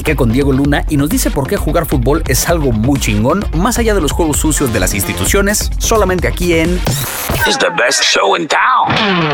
platiqué con Diego Luna y nos dice por qué jugar fútbol es algo muy chingón, más allá de los juegos sucios de las instituciones, solamente aquí en It's the best show in town.